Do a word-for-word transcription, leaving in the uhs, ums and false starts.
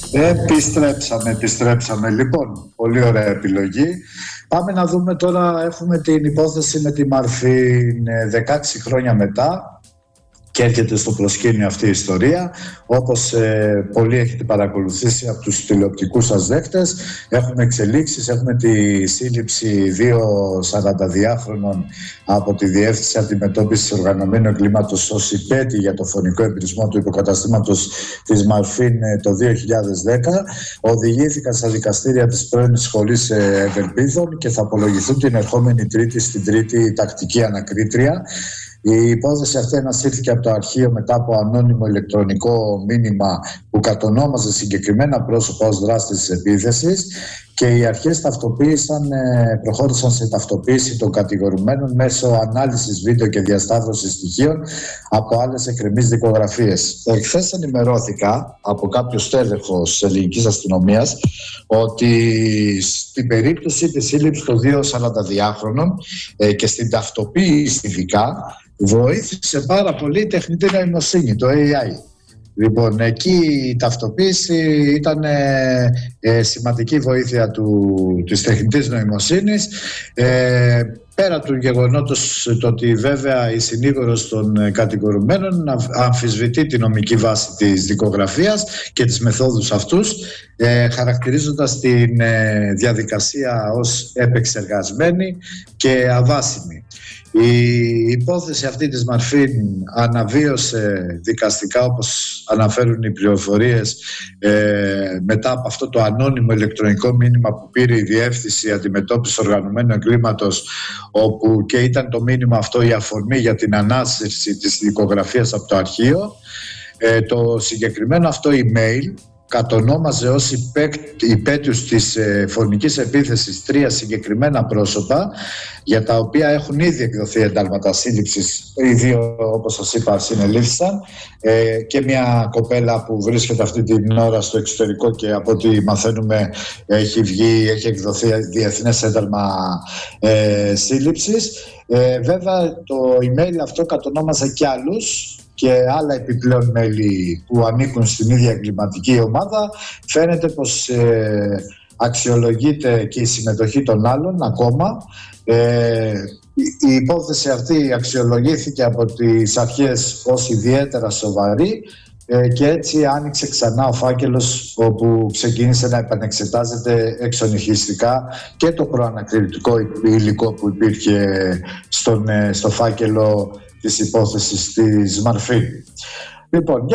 Επιστρέψαμε, επιστρέψαμε. Λοιπόν, πολύ ωραία επιλογή. Πάμε να δούμε τώρα, έχουμε την υπόθεση με τη Μαρφίν δεκαέξι χρόνια μετά και έρχεται στο προσκήνιο αυτή η ιστορία. Όπως ε, πολλοί έχετε παρακολουθήσει από τους τηλεοπτικούς σας δέκτες, έχουμε εξελίξεις, έχουμε τη σύλληψη δύο σαρανταδυάχρονων από τη Διεύθυνση Αντιμετώπισης Οργανωμένου Εγκλήματος ως υπέτη για το φωνικό εμπειρισμό του υποκαταστήματος της Μαρφίν το δύο χιλιάδες δέκα. Οδηγήθηκαν στα δικαστήρια της πρώην σχολής Ευελπίδων και θα απολογηθούν την ερχόμενη Τρίτη στην Τρίτη τακτική ανακρίτρια. Η υπόθεση αυτή ανασύρθηκε από το αρχείο μετά από ανώνυμο ηλεκτρονικό μήνυμα που κατονόμαζε συγκεκριμένα πρόσωπα ως δράστες της επίθεσης και οι αρχές ταυτοποίησαν, προχώρησαν σε ταυτοποίηση των κατηγορουμένων μέσω ανάλυσης βίντεο και διασταύρωσης στοιχείων από άλλες εκκρεμείς δικογραφίες. Εχθές ενημερώθηκα από κάποιο στέλεχος της ελληνικής αστυνομίας ότι στην περίπτωση της σύλληψης των δύο σαρανταδυάχρονων ε, και στην ταυτοποίηση ειδικά βοήθησε πάρα πολύ η τεχνητή νοημοσύνη, το έι άι. Λοιπόν, εκεί η ταυτοποίηση ήταν ε, ε, σημαντική βοήθεια του, της τεχνητής νοημοσύνης. Ε, πέρα του γεγονότος το ότι βέβαια η συνήγορος των κατηγορουμένων αμφισβητεί τη νομική βάση της δικογραφίας και τις μεθόδους αυτούς, ε, χαρακτηρίζοντας την ε, διαδικασία ως επεξεργασμένη και αβάσιμη. Η υπόθεση αυτή της Μαρφίν αναβίωσε δικαστικά, όπως αναφέρουν οι πληροφορίες, ε, μετά από αυτό το ανώνυμο ηλεκτρονικό μήνυμα που πήρε η Διεύθυνση Αντιμετώπισης Οργανωμένου Εγκλήματος, όπου και ήταν το μήνυμα αυτό η αφορμή για την ανάσυρση της δικογραφίας από το αρχείο. Ε, το συγκεκριμένο αυτό email κατονόμαζε ως υπέτειους της ε, φωνικής επίθεσης τρία συγκεκριμένα πρόσωπα, για τα οποία έχουν ήδη εκδοθεί εντάλματα σύλληψης. Οι δύο, όπως σας είπα, συνελήφθησαν, ε, και μια κοπέλα που βρίσκεται αυτή την ώρα στο εξωτερικό και από ό,τι μαθαίνουμε έχει βγει, έχει εκδοθεί διεθνές ένταλμα ε, σύλληψης. Ε, βέβαια το email αυτό κατονόμαζε κι άλλους και άλλα επιπλέον μέλη που ανήκουν στην ίδια εγκληματική ομάδα. Φαίνεται πως ε, αξιολογείται και η συμμετοχή των άλλων ακόμα. Ε, η υπόθεση αυτή αξιολογήθηκε από τις αρχές ως ιδιαίτερα σοβαρή ε, και έτσι άνοιξε ξανά ο φάκελος, όπου ξεκίνησε να επανεξετάζεται εξονυχιστικά και το προανακριτικό υλικό που υπήρχε στον, στο φάκελο της υπόθεσης της Μαρφίν. Λοιπόν,